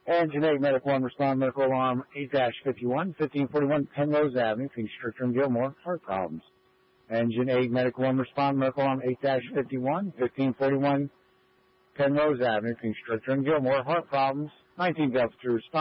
Engine 8, Medical 1, respond, medical alarm 8-51, 1541 Penrose Avenue, King Stricker and Gilmore, heart problems. Engine 8, Medical 1, respond, medical alarm 8-51, 1541 Penrose Avenue, King Stricker and Gilmore, heart problems. 19 Delta 2, respond.